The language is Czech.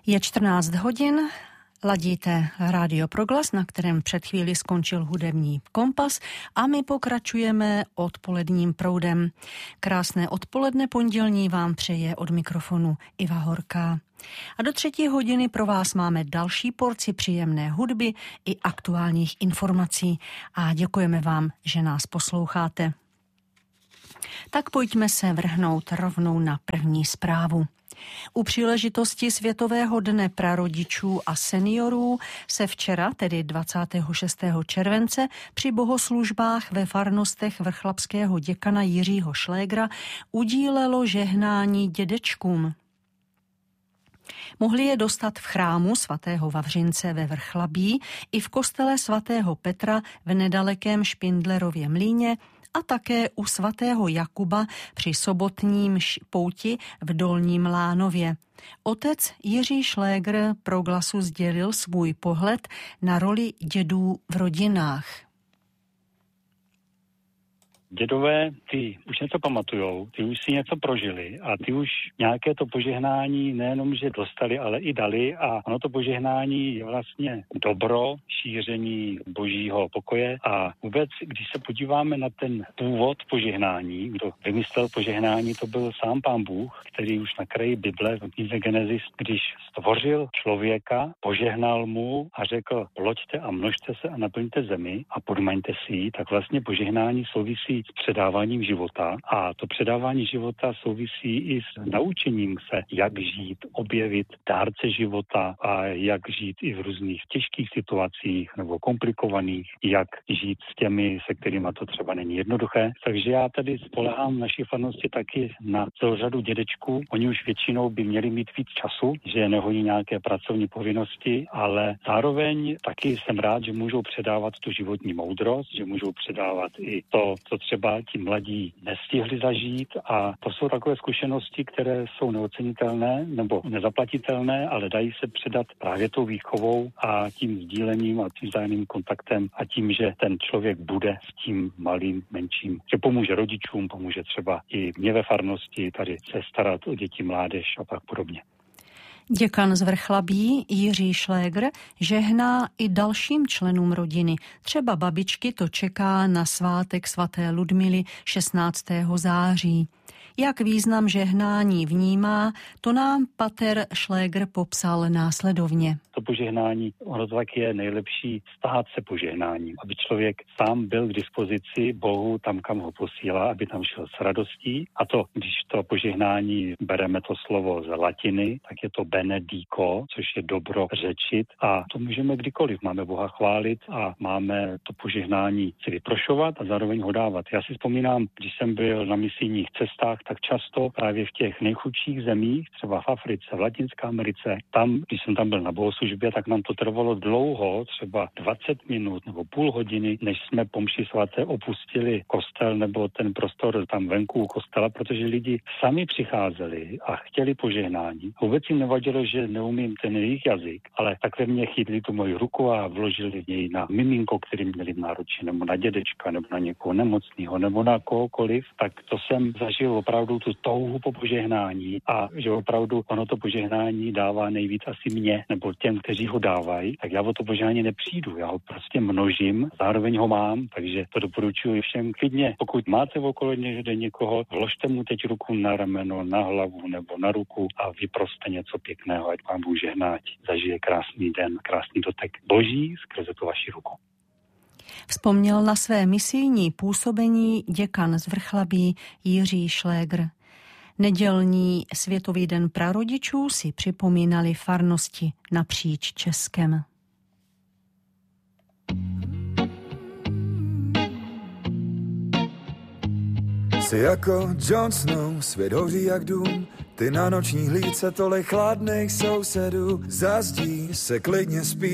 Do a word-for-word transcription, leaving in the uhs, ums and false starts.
Je čtrnáct hodin, ladíte Rádio Proglas, na kterém před chvíli skončil hudební kompas a my pokračujeme odpoledním proudem. Krásné odpoledne pondělní vám přeje od mikrofonu Iva Horká. A do třetí hodiny pro vás máme další porci příjemné hudby i aktuálních informací a děkujeme vám, že nás posloucháte. Tak pojďme se vrhnout rovnou na první zprávu. U příležitosti Světového dne prarodičů a seniorů se včera, tedy dvacátého šestého července, při bohoslužbách ve farnostech vrchlabského děkana Jiřího Šlégra udílelo žehnání dědečkům. Mohli je dostat v chrámu svatého Vavřince ve Vrchlabí i v kostele svatého Petra v nedalekém Špindlerově mlýně a také u svatého Jakuba při sobotním pouti v Dolním Lánově. Otec Jiří Šlégr Proglasu sdělil svůj pohled na roli dědů v rodinách. Dědové, ty už něco pamatujou, ty už si něco prožili a ty už nějaké to požehnání nejenom, že dostali, ale i dali a ono to požehnání je vlastně dobro, šíření božího pokoje a vůbec, když se podíváme na ten původ požehnání, kdo vymyslel požehnání, to byl sám Pán Bůh, který už na kraji Bible v knize Genesis, když stvořil člověka, požehnal mu a řekl, loďte a množte se a naplňte zemi a podmaňte si ji, tak vlastně požehnání souvisí s předáváním života a to předávání života souvisí i s naučením se, jak žít, objevit dárce života a jak žít i v různých těžkých situacích nebo komplikovaných, jak žít s těmi, se kterými to třeba není jednoduché. Takže já tady spolehám v naší farnosti taky na celou řadu dědečků. Oni už většinou by měli mít víc času, že nehoní nějaké pracovní povinnosti, ale zároveň taky jsem rád, že můžou předávat tu životní moudrost, že můžou předávat i to, co třeba ti mladí nestihli zažít a to jsou takové zkušenosti, které jsou neocenitelné nebo nezaplatitelné, ale dají se předat právě tou výchovou a tím sdílením a tím vzájemným kontaktem a tím, že ten člověk bude s tím malým, menším, že pomůže rodičům, pomůže třeba i mě ve farnosti tady se starat o děti, mládež a tak podobně. Děkan z Vrchlabí Jiří Šlégr žehná i dalším členům rodiny. Třeba babičky to čeká na svátek svaté Ludmily šestnáctého září. Jak význam žehnání vnímá, to nám pater Šlégr popsal následovně. To požehnání, ono to tak je nejlepší stát se požehnáním, aby člověk sám byl k dispozici Bohu tam, kam ho posílá, aby tam šel s radostí. A to, když to požehnání bereme to slovo z latiny, tak je to benedico, což je dobro řečit a to můžeme kdykoliv. Máme Boha chválit a máme to požehnání si vyprošovat a zároveň ho dávat. Já si vzpomínám, když jsem byl na misijních cestách, tak často právě v těch nejchudších zemích, třeba v Africe, v Latinské Americe, tam, když jsem tam byl na bohoslužbě, tak nám to trvalo dlouho, třeba dvacet minut nebo půl hodiny, než jsme po mši svaté opustili kostel nebo ten prostor tam venku u kostela, protože lidi sami přicházeli a chtěli požehnání. Vůbec jim nevadilo, že neumím ten jejich jazyk, ale tak ve mně chytli tu moji ruku a vložili v něj na miminko, který měli v náruči, nebo na dědečka, nebo na někoho nemocného, nebo na kohokoliv, tak to jsem zažil opravdu tu touhu po požehnání a že opravdu ono to požehnání dává nejvíc asi mě, nebo těm, kteří ho dávají, tak já o to požehnání nepřijdu, já ho prostě množím, zároveň ho mám, takže to doporučuji všem klidně. Pokud máte okolo někde někoho, vložte mu teď ruku na rameno, na hlavu nebo na ruku a vyproste něco pěkného, ať vám Bůh žehná, zažije krásný den, krásný dotek Boží skrze tu vaši ruku. Vzpomněl na své misijní působení děkan z Vrchlabí Jiří Šlégr. Nedělní Světový den prarodičů si připomínali farnosti napříč Českem. Jsi jako Jon Snow, svět hoří jak dům, ty na noční hlídce tolik chladných sousedů, za zdí se klidně spí.